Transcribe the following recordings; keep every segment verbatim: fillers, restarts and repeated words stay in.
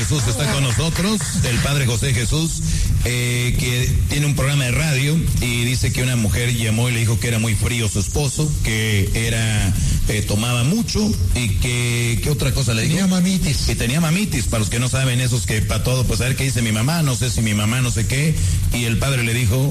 Jesús está con nosotros, el padre José Jesús, eh, que tiene un programa de radio y dice que una mujer llamó y le dijo que era muy frío su esposo, que era eh, tomaba mucho y que, ¿qué otra cosa le dijo? Tenía mamitis. Que tenía mamitis, para los que no saben, esos que para todo, pues a ver qué dice mi mamá, no sé si mi mamá no sé qué, y el padre le dijo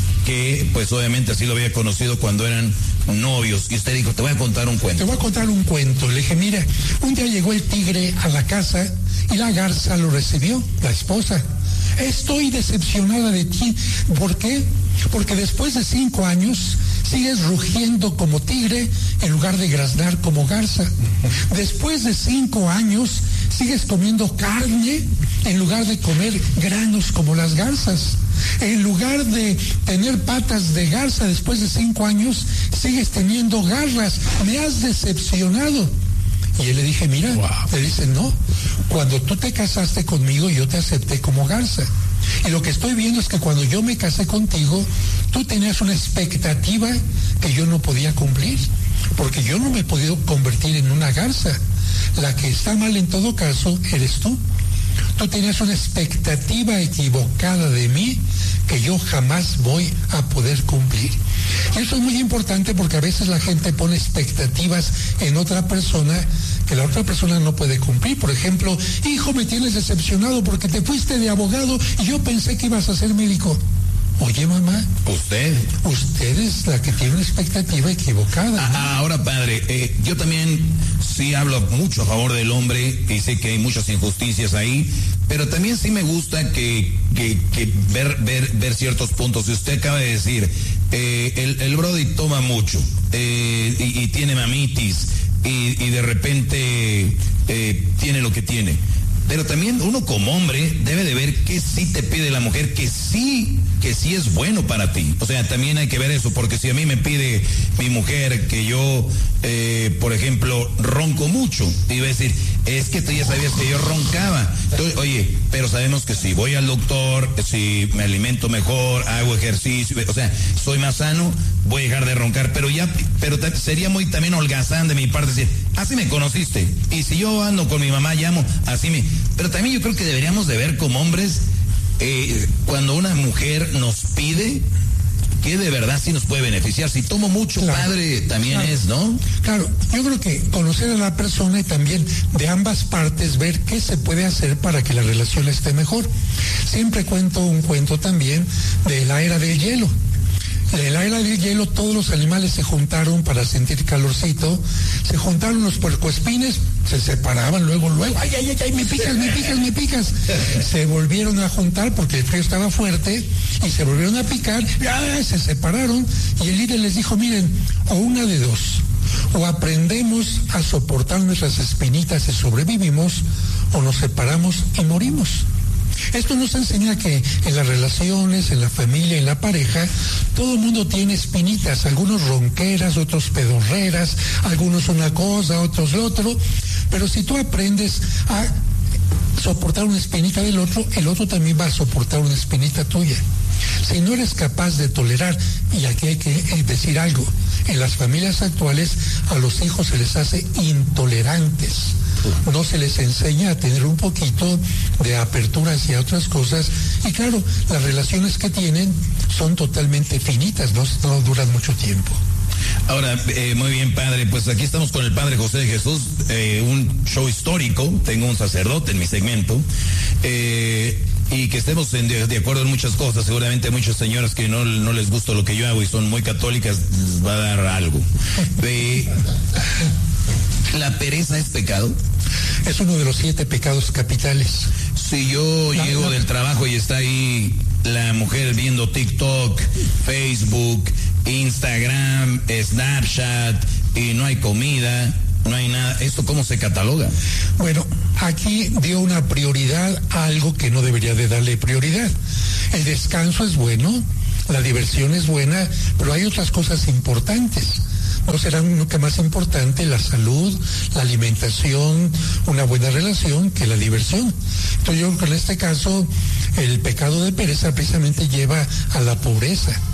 que pues obviamente así lo había conocido cuando eran novios, y usted dijo, te voy a contar un cuento. Te voy a contar un cuento. Le dije, mira, un día llegó el tigre a la casa y la garza lo recibió, la esposa. Estoy decepcionada de ti. ¿Por qué? Porque después de cinco años sigues rugiendo como tigre en lugar de graznar como garza. Después de cinco años sigues comiendo carne en lugar de comer granos como las garzas. En lugar de tener patas de garza después de cinco años, sigues teniendo garras. Me has decepcionado. Y él le dije, mira, wow. Le dice, no, cuando tú te casaste conmigo, yo te acepté como garza. Y lo que estoy viendo es que cuando yo me casé contigo, tú tenías una expectativa que yo no podía cumplir, porque yo no me he podido convertir en una garza. La que está mal en todo caso eres tú. Tú tenías una expectativa equivocada de mí que yo jamás voy a poder cumplir. Y eso es muy importante porque a veces la gente pone expectativas en otra persona que la otra persona no puede cumplir. Por ejemplo, hijo, me tienes decepcionado porque te fuiste de abogado y yo pensé que ibas a ser médico. Oye, mamá. Usted. Usted es la que tiene una expectativa equivocada, ¿no? Ah, ahora, padre, eh, yo también sí hablo mucho a favor del hombre y sé que hay muchas injusticias ahí, pero también sí me gusta que, que, que ver, ver, ver ciertos puntos. Y usted acaba de decir, eh, el, el Brody toma mucho eh, y, y tiene mamitis y, y de repente eh, tiene lo que tiene. Pero también uno como hombre debe de ver qué sí te pide la mujer, que sí, que sí es bueno para ti. O sea, también hay que ver eso, porque si a mí me pide mi mujer que yo, eh, por ejemplo, ronco mucho, y va a decir, es que tú ya sabías que yo roncaba. Entonces, oye, pero sabemos que si voy al doctor, si me alimento mejor, hago ejercicio, o sea, soy más sano, voy a dejar de roncar. Pero ya, pero te, sería muy también holgazán de mi parte decir, así me conociste. Y si yo ando con mi mamá, llamo, así me... Pero también yo creo que deberíamos de ver como hombres, eh, cuando una mujer nos pide, que de verdad sí nos puede beneficiar. Si tomo mucho, claro, padre, también claro, es, ¿no? Claro, yo creo que conocer a la persona y también de ambas partes ver qué se puede hacer para que la relación esté mejor. Siempre cuento un cuento también de la era del hielo. En la era del hielo todos los animales se juntaron para sentir calorcito, se juntaron los puercoespines, se separaban luego, luego, ay, ay, ay, ay, me picas, me picas, me picas. Se volvieron a juntar porque el frío estaba fuerte y se volvieron a picar, ay, se separaron y el líder les dijo, miren, o una de dos, o aprendemos a soportar nuestras espinitas y sobrevivimos, o nos separamos y morimos. Esto nos enseña que en las relaciones, en la familia, en la pareja, todo el mundo tiene espinitas, algunos ronqueras, otros pedorreras, algunos una cosa, otros lo otro, pero si tú aprendes a soportar una espinita del otro, el otro también va a soportar una espinita tuya. Si no eres capaz de tolerar, y aquí hay que decir algo, en las familias actuales a los hijos se les hace intolerantes. No se les enseña a tener un poquito de apertura hacia otras cosas y claro, las relaciones que tienen son totalmente finitas, no, no duran mucho tiempo. Ahora, eh, muy bien, padre, pues aquí estamos con el padre José de Jesús, eh, un show histórico, tengo un sacerdote en mi segmento, eh, y que estemos en, de, de acuerdo en muchas cosas. Seguramente a muchas señoras que no, no les gusta lo que yo hago y son muy católicas, les va a dar algo. Eh, ¿La pereza es pecado? Es uno de los siete pecados capitales. Si yo la, llego la... del trabajo y está ahí la mujer viendo TikTok, Facebook, Instagram, Snapchat y no hay comida, no hay nada, ¿esto cómo se cataloga? Bueno, aquí dio una prioridad a algo que no debería de darle prioridad. El descanso es bueno, la diversión es buena, pero hay otras cosas importantes. ¿No será nunca más importante la salud, la alimentación, una buena relación que la diversión? Entonces yo creo que en este caso el pecado de pereza precisamente lleva a la pobreza.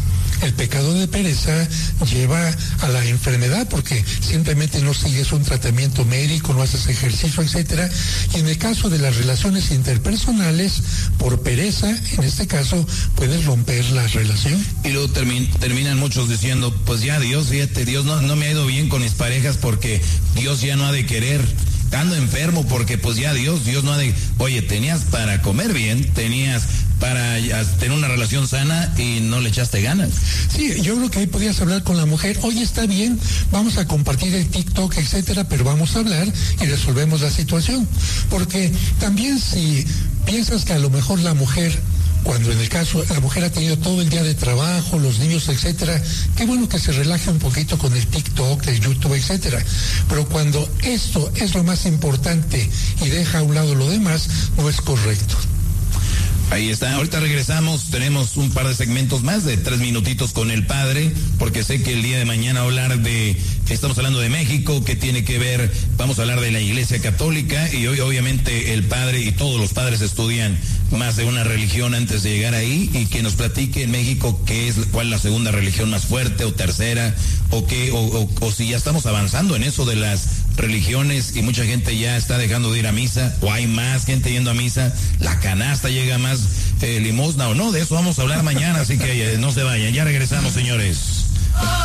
el pecado de pereza lleva a la enfermedad porque simplemente no sigues un tratamiento médico, no haces ejercicio, etcétera. Y en el caso de las relaciones interpersonales, por pereza, en este caso, puedes romper la relación. Y luego termin, terminan muchos diciendo, pues ya Dios, fíjate, Dios no, no me ha ido bien con mis parejas porque Dios ya no ha de querer. Ando enfermo porque pues ya Dios, Dios no ha de... Oye, tenías para comer bien, tenías para tener una relación sana y no le echaste ganas. Sí, yo creo que ahí podías hablar con la mujer, oye, está bien, vamos a compartir el TikTok, etcétera, pero vamos a hablar y resolvemos la situación. Porque también si piensas que a lo mejor la mujer, cuando en el caso la mujer ha tenido todo el día de trabajo, los niños, etcétera, qué bueno que se relaje un poquito con el TikTok, el YouTube, etcétera. Pero cuando esto es lo más importante y deja a un lado lo demás, no es correcto. Ahí está, ahorita regresamos, tenemos un par de segmentos más de tres minutitos con el padre, porque sé que el día de mañana hablar de, estamos hablando de México, que tiene que ver, vamos a hablar de la Iglesia Católica, y hoy obviamente el padre y todos los padres estudian más de una religión antes de llegar ahí, y que nos platique en México qué es, cuál es la segunda religión más fuerte o tercera, o qué, o, o, o si ya estamos avanzando en eso de las religiones y mucha gente ya está dejando de ir a misa, o hay más gente yendo a misa, la canasta llega más eh, limosna o no, de eso vamos a hablar mañana, así que eh, no se vayan, ya regresamos, señores.